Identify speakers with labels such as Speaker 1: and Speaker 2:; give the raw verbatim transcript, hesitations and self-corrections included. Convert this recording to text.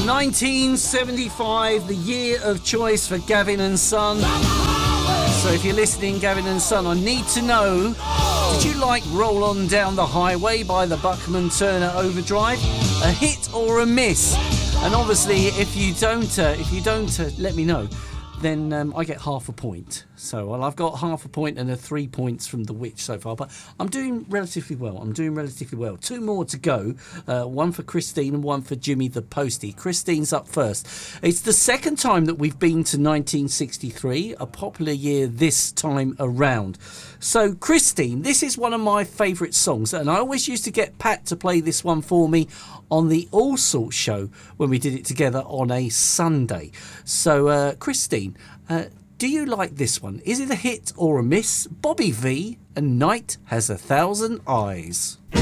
Speaker 1: nineteen seventy-five, the year of choice for Gavin and Son. So if you're listening, Gavin and Son, I need to know, did you like Roll On Down the Highway by the Buckman Turner Overdrive? A hit or a miss? And obviously, if you don't, uh, if you don't uh, let me know, then um, I get half a point. So well, I've got half a point and a three points from The Witch so far, but I'm doing relatively well. I'm doing relatively well. Two more to go. Uh, one for Christine and one for Jimmy the Postie. Christine's up first. It's the second time that we've been to nineteen sixty-three, a popular year this time around. So, Christine, this is one of my favourite songs, and I always used to get Pat to play this one for me on the All Sorts show when we did it together on a Sunday. So, uh, Christine, uh, do you like this one? Is it a hit or a miss? Bobby V and Night Has a Thousand Eyes.